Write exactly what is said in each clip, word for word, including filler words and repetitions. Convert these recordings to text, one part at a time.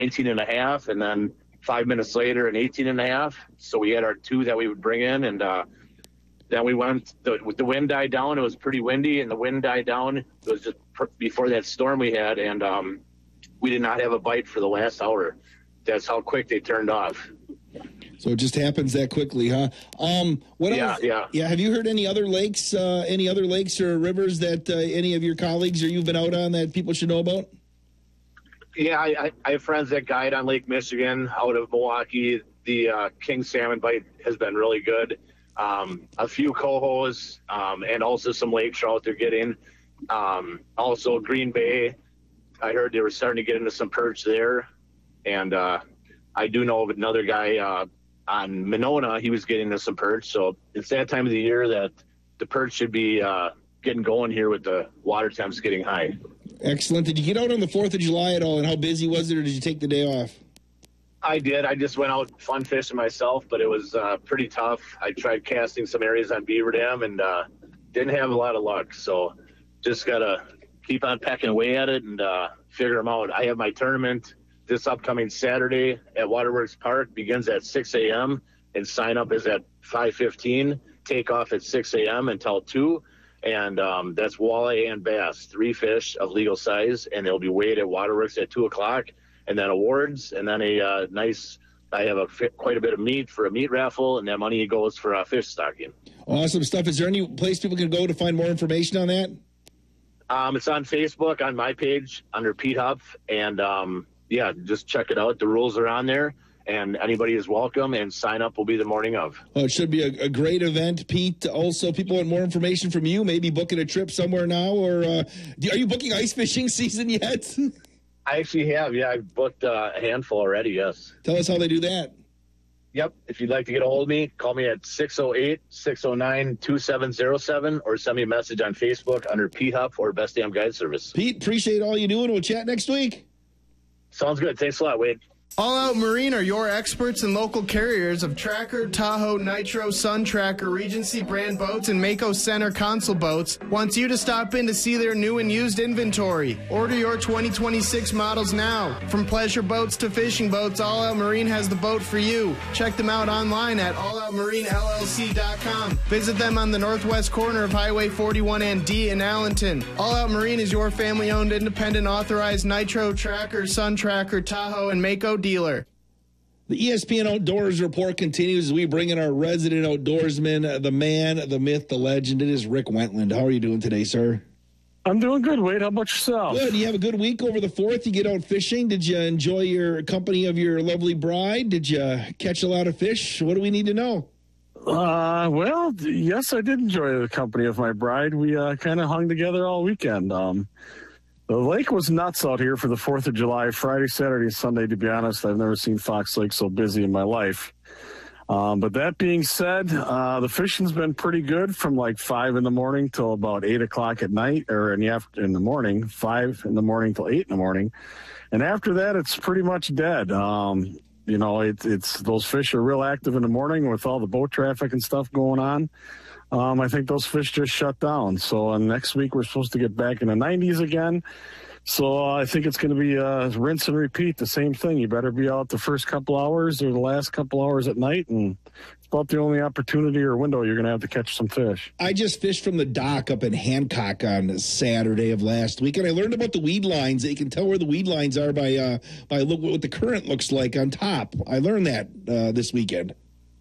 nineteen and a half, and then five minutes later an eighteen and a half. So we had our two that we would bring in, and uh, then we went, the, the wind died down. It was pretty windy, and the wind died down. It was just pr- before that storm we had, and um, we did not have a bite for the last hour. That's how quick they turned off. So it just happens that quickly, huh? Um, what yeah, else? yeah. Yeah. Have you heard any other lakes, uh, any other lakes or rivers that uh, any of your colleagues or you've been out on that people should know about? Yeah, I, I, I have friends that guide on Lake Michigan out of Milwaukee. The uh, king salmon bite has been really good. Um, a few cohos, um, and also some lake trout they're getting. Um, also Green Bay, I heard they were starting to get into some perch there. And uh, I do know of another guy uh, on Monona, he was getting into some perch. So it's that time of the year that the perch should be uh, getting going here with the water temps getting high. Excellent. Did you get out on the fourth of July at all, and how busy was it, or did you take the day off? I did. I just went out fun fishing myself, but it was uh, pretty tough. I tried casting some areas on Beaver Dam and uh, didn't have a lot of luck. So just got to keep on pecking away at it and uh, figure them out. I have my tournament this upcoming Saturday at Waterworks Park. Begins at six a.m. and sign up is at five fifteen. Take off at six a.m. until two. And um, that's walleye and bass, three fish of legal size, and they'll be weighed at Waterworks at two o'clock. And then awards, and then a uh, nice, I have a quite a bit of meat for a meat raffle, and that money goes for a fish stocking. Awesome stuff. Is there any place people can go to find more information on that? Um, it's on Facebook, on my page, under Pete Huff, and um, yeah, just check it out. The rules are on there, and anybody is welcome, and sign up will be the morning of. Well, it should be a, a great event, Pete. Also, people want more information from you, maybe booking a trip somewhere now, or uh, are you booking ice fishing season yet? I actually have, yeah. I've booked uh, a handful already, yes. Tell us how they do that. Yep. If you'd like to get a hold of me, call me at six oh eight, six oh nine, two seven oh seven or send me a message on Facebook under Pete Huff or Best Damn Guide Service. Pete, appreciate all you do, and we'll chat next week. Sounds good. Thanks a lot, Wade. All Out Marine are your experts and local carriers of Tracker, Tahoe, Nitro, Sun Tracker, Regency brand boats, and Mako Center console boats. Wants you to stop in to see their new and used inventory. Order your twenty twenty-six models now. From pleasure boats to fishing boats, All Out Marine has the boat for you. Check them out online at all out marine l l c dot com. Visit them on the northwest corner of Highway forty-one and D in Allenton. All Out Marine is your family-owned, independent, authorized Nitro, Tracker, Sun Tracker, Tahoe, and Mako dealer. The E S P N Outdoors Report continues as we bring in our resident outdoorsman, the man, the myth, the legend. It is Rick Wentland. How are you doing today, sir? I'm doing good, Wade. How about yourself? Good. You have a good week over the fourth. You get out fishing. Did you enjoy your company of your lovely bride? Did you catch a lot of fish? What do we need to know? Uh, well, yes, I did enjoy the company of my bride. We uh, kind of hung together all weekend. Um, The lake was nuts out here for the fourth of July, Friday, Saturday, and Sunday, to be honest. I've never seen Fox Lake so busy in my life. Um, but that being said, uh, the fishing's been pretty good from like five in the morning till about eight o'clock at night, or in the, after, in the morning, five in the morning till eight in the morning. And after that, it's pretty much dead. Um, you know, it, it's those fish are real active in the morning with all the boat traffic and stuff going on. Um, I think those fish just shut down. So uh, next week we're supposed to get back in the nineties again. So uh, I think it's going to be uh, rinse and repeat, the same thing. You better be out the first couple hours or the last couple hours at night, and it's about the only opportunity or window you're going to have to catch some fish. I just fished from the dock up in Hancock on Saturday of last week, and I learned about the weed lines. You can tell where the weed lines are by uh, by look what the current looks like on top. I learned that uh, this weekend.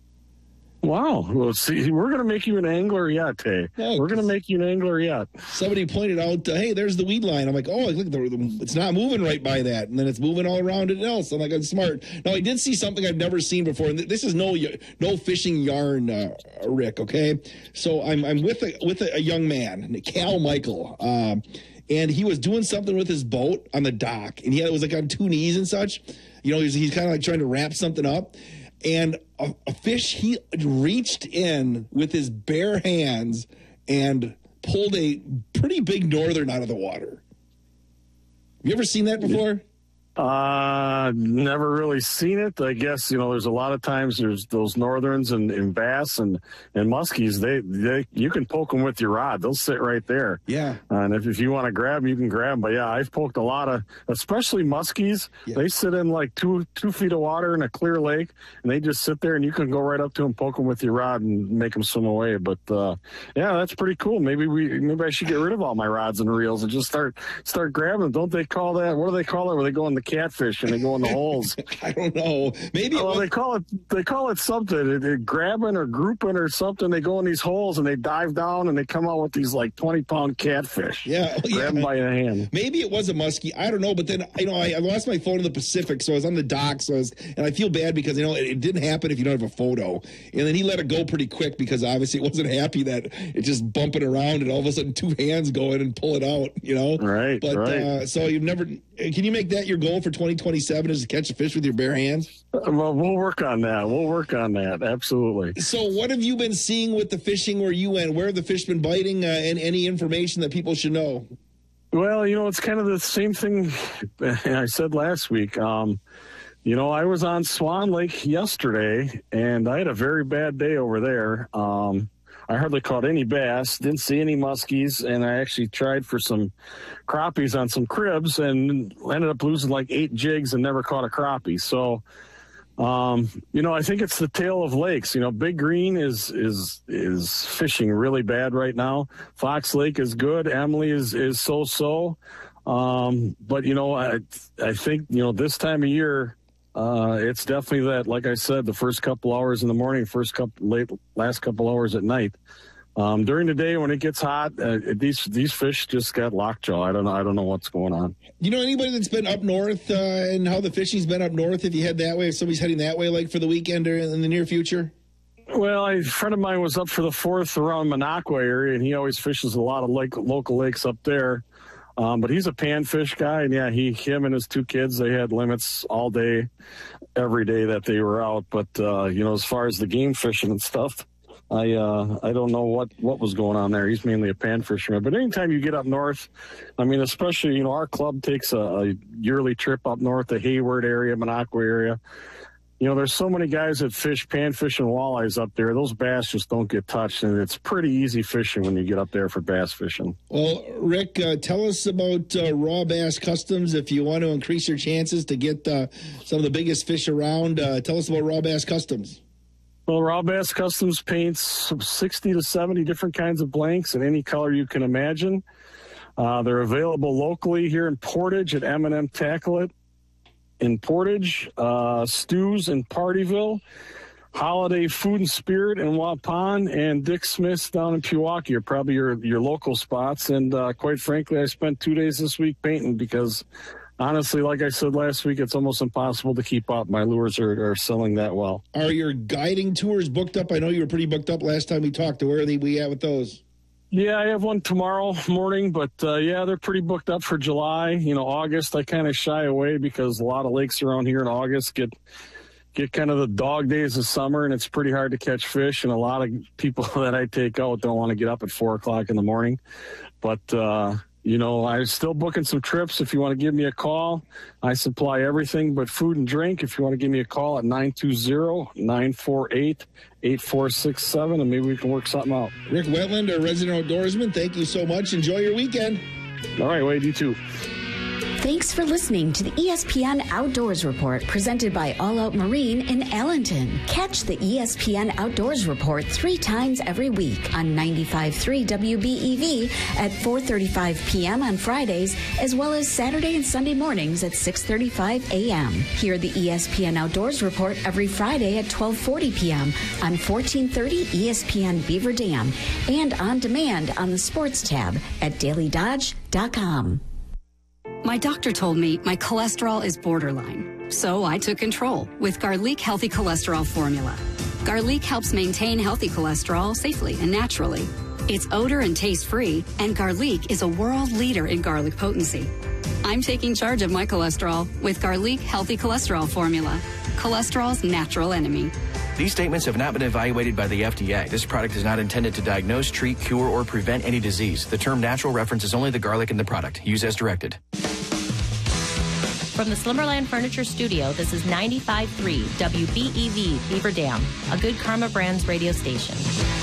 Wow. Well, see, we're going to make you an angler yet, Tay. Oh, we're going to make you an angler yet. Somebody pointed out, uh, hey, there's the weed line. I'm like, oh, look, it's not moving right by that. And then it's moving all around it else. I'm like, I'm smart. Now, I did see something I've never seen before. And this is no no fishing yarn, uh, Rick, okay? So I'm I'm with a, with a, a young man, Cal Michael, um, and he was doing something with his boat on the dock. And he had, it was like on two knees and such. You know, he's, he's kind of like trying to wrap something up. And a, a fish, he reached in with his bare hands and pulled a pretty big northern out of the water. Have you ever seen that before? Uh, never really seen it. I guess, you know, there's a lot of times there's those northerns and, and bass and, and muskies. They, they, you can poke them with your rod. They'll sit right there. Yeah. And if, if you want to grab them, you can grab them. But yeah, I've poked a lot of, especially muskies. Yeah. They sit in like two, two feet of water in a clear lake, and they just sit there, and you can go right up to them, poke them with your rod, and make them swim away. But uh, yeah, that's pretty cool. Maybe we, maybe I should get rid of all my rods and reels and just start, start grabbing them. Don't they call that? What do they call it? Where they go in the catfish and they go in the holes? I don't know. Maybe Oh, it was, they call it they call it something. They're grabbing or grouping or something. They go in these holes and they dive down and they come out with these like twenty pound catfish. Yeah, oh, yeah. Grab them by the hand. Maybe it was a muskie. I don't know. But then you know, I, I lost my phone in the Pacific, so I was on the dock. So I was, and I feel bad because you know it, it didn't happen if you don't have a photo. And then he let it go pretty quick because obviously it wasn't happy that it just bumping around and all of a sudden two hands go in and pull it out. You know, Right, But right. Uh, so you've never. Can you make that your goal for twenty twenty-seven? Is to catch a fish with your bare hands? Well, we'll work on that. We'll work on that. Absolutely. So what have you been seeing with the fishing where you went? Where have the fish been biting? Uh, and any information that people should know? Well, you know, it's kind of the same thing I said last week. Um, you know, I was on Swan Lake yesterday, and I had a very bad day over there. Um, I hardly caught any bass, didn't see any muskies, and I actually tried for some crappies on some cribs and ended up losing like eight jigs and never caught a crappie. So, um, you know, I think it's the tale of lakes. You know, Big Green is is is fishing really bad right now. Fox Lake is good. Emily is is so-so. Um, but, you know, I I think, you know, this time of year, Uh, it's definitely that, like I said, the first couple hours in the morning, first couple late, last couple hours at night. Um, during the day when it gets hot, uh, these these fish just got lockjaw. I don't know. I don't know what's going on. You know anybody that's been up north uh, and how the fishing's been up north? If you head that way, if somebody's heading that way, like for the weekend or in the near future. Well, a friend of mine was up for the fourth around Minocqua area, and he always fishes a lot of lake, local lakes up there. Um, but he's a panfish guy, and yeah, he, him and his two kids, they had limits all day, every day that they were out. But uh, you know, as far as the game fishing and stuff, I uh, I don't know what, what was going on there. He's mainly a pan fisherman. But anytime you get up north, I mean, especially, you know, our club takes a, a yearly trip up north, the Hayward area, Minocqua area. You know, there's so many guys that fish panfish and walleyes up there. Those bass just don't get touched, and it's pretty easy fishing when you get up there for bass fishing. Well, Rick, uh, tell us about uh, Raw Bass Customs. If you want to increase your chances to get uh, some of the biggest fish around, uh, tell us about Raw Bass Customs. Well, Raw Bass Customs paints sixty to seventy different kinds of blanks in any color you can imagine. Uh, they're available locally here in Portage at M and M Tackle It. In Portage, uh, Stews in Partyville, Holiday Food and Spirit in Waupun, and Dick Smith's down in Pewaukee are probably your, your local spots. And uh, quite frankly, I spent two days this week painting because, honestly, like I said last week, it's almost impossible to keep up. My lures are, are selling that well. Are your guiding tours booked up? I know you were pretty booked up last time we talked. Where are they, we at with those? Yeah, I have one tomorrow morning, but uh, yeah, they're pretty booked up for July. You know, August, I kind of shy away because a lot of lakes around here in August get get kind of the dog days of summer, and it's pretty hard to catch fish. And a lot of people that I take out don't want to get up at four o'clock in the morning. But uh, you know, I'm still booking some trips. If you want to give me a call, I supply everything but food and drink. If you want to give me a call at nine two zero, nine four eight, eight four six seven, and maybe we can work something out. Rick Wetland, our resident outdoorsman, thank you so much. Enjoy your weekend. All right, Wade, you too. Thanks for listening to the E S P N Outdoors Report presented by All Out Marine in Allenton. Catch the E S P N Outdoors Report three times every week on ninety-five point three W B E V at four thirty-five p.m. on Fridays, as well as Saturday and Sunday mornings at six thirty-five a.m. Hear the E S P N Outdoors Report every Friday at twelve forty p.m. on fourteen thirty E S P N Beaver Dam and on demand on the Sports tab at daily dodge dot com. My doctor told me my cholesterol is borderline, so I took control with Garlic Healthy Cholesterol Formula. Garlic helps maintain healthy cholesterol safely and naturally. It's odor and taste-free, and Garlic is a world leader in garlic potency. I'm taking charge of my cholesterol with Garlic Healthy Cholesterol Formula, cholesterol's natural enemy. These statements have not been evaluated by the F D A. This product is not intended to diagnose, treat, cure, or prevent any disease. The term natural references only the garlic in the product. Use as directed. From the Slumberland Furniture Studio, this is ninety-five point three W B E V Beaver Dam, a Good Karma Brands radio station.